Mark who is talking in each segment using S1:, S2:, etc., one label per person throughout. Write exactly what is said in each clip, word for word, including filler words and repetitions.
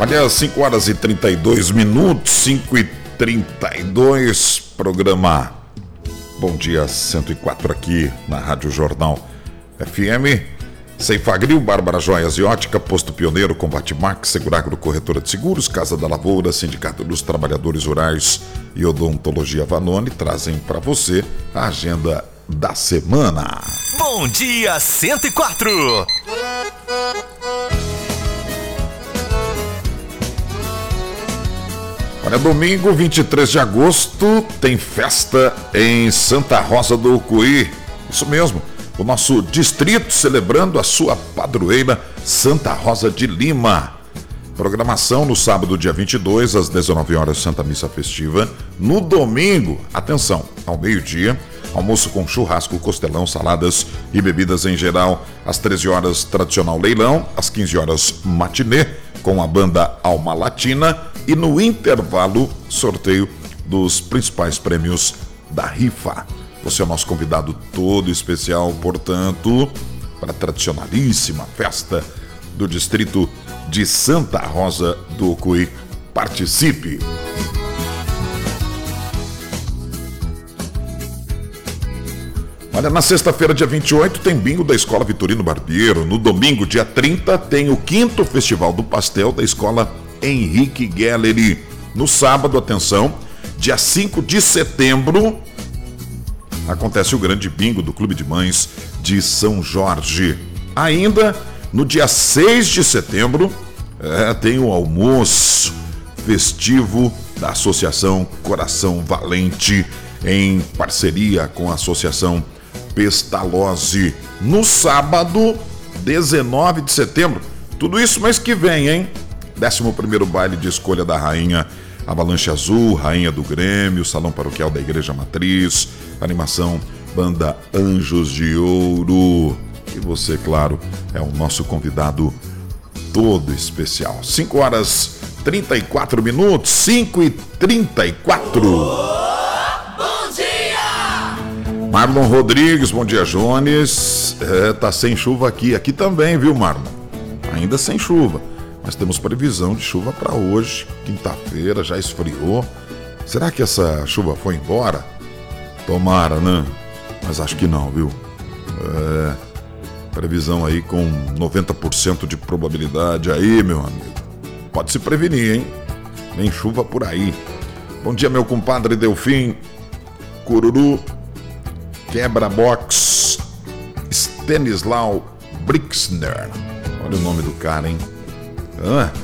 S1: Olha, cinco horas e trinta e dois minutos, cinco e trinta e dois, programa Bom Dia cento e quatro aqui na Rádio Jornal F M. Ceifagril, Bárbara Joias e Ótica, Posto Pioneiro, Combate Max, Seguragro Corretora de Seguros, Casa da Lavoura, Sindicato dos Trabalhadores Rurais e Odontologia Vanoni trazem para você a agenda da semana.
S2: Bom Dia cento e quatro.
S1: Olha, domingo, vinte e três de agosto, tem festa em Santa Rosa do Ucuí. Isso mesmo, o nosso distrito celebrando a sua padroeira Santa Rosa de Lima. Programação no sábado, dia vinte e dois, às dezenove horas, Santa Missa Festiva. No domingo, atenção, ao meio-dia, almoço com churrasco, costelão, saladas e bebidas em geral. Às treze horas, tradicional leilão. Às quinze horas, matinê, com a banda Alma Latina. E no intervalo, sorteio dos principais prêmios da rifa. Você é o nosso convidado todo especial, portanto, para a tradicionalíssima festa do distrito de Santa Rosa do Ucuí. Participe! Olha, na sexta-feira, dia vinte e oito, tem bingo da Escola Vitorino Barbeiro. No domingo, dia trinta, tem o quinto Festival do Pastel da Escola Henrique Gallery. No sábado, atenção, dia cinco de setembro, acontece o grande bingo do Clube de Mães de São Jorge. Ainda no dia seis de setembro, é, tem o almoço festivo da Associação Coração Valente, em parceria com a Associação Pestalozzi. No sábado, dezenove de setembro, tudo isso mês que vem, hein? décimo primeiro baile de escolha da Rainha Avalanche Azul, Rainha do Grêmio, Salão Paroquial da Igreja Matriz, animação Banda Anjos de Ouro. E você, claro, é o nosso convidado todo especial. cinco horas e trinta e quatro minutos, cinco e trinta e quatro.
S2: Bom dia!
S1: Marlon Rodrigues, bom dia, Jones. É, tá sem chuva aqui. Aqui também, viu, Marlon? Ainda sem chuva. Mas temos previsão de chuva para hoje, quinta-feira, já esfriou. Será que essa chuva foi embora? Tomara, né? Mas acho que não, viu? É, previsão aí com noventa por cento de probabilidade aí, meu amigo. Pode se prevenir, hein? Vem chuva por aí. Bom dia, meu compadre Delfim, Cururu, Quebra-Box, Stanislau Brixner. Olha o nome do cara, hein? Ah,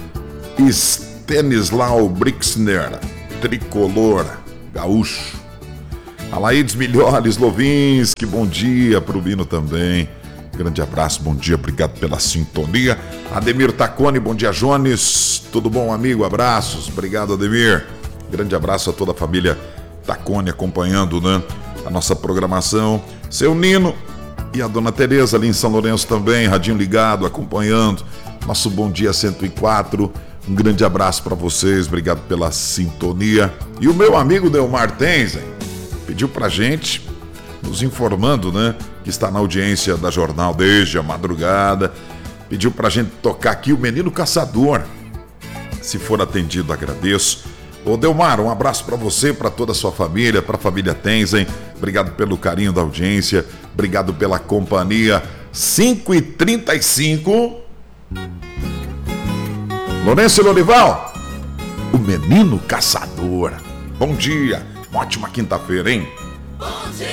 S1: Stanislau Brixner, tricolor, gaúcho. Alaides Milhores, Lovinski, bom dia pro Bino também. Grande abraço, bom dia, obrigado pela sintonia. Ademir Tacone, bom dia, Jones. Tudo bom, amigo? Abraços, obrigado, Ademir. Grande abraço a toda a família Tacone acompanhando, né, a nossa programação. Seu Nino e a dona Tereza ali em São Lourenço também, radinho ligado, acompanhando nosso Bom Dia cento e quatro. Um grande abraço para vocês, obrigado pela sintonia. E o meu amigo Delmar Tenzen pediu pra gente, nos informando, né, que está na audiência da Jornal desde a madrugada, pediu pra gente tocar aqui o Menino Caçador. Se for atendido, agradeço. Ô Delmar, um abraço para você, para toda a sua família, para a família Tenzen. Obrigado pelo carinho da audiência, obrigado pela companhia. cinco e trinta e cinco. Lourenço e Lorival, o Menino Caçador. Bom dia, uma ótima quinta-feira, hein?
S2: Bom dia!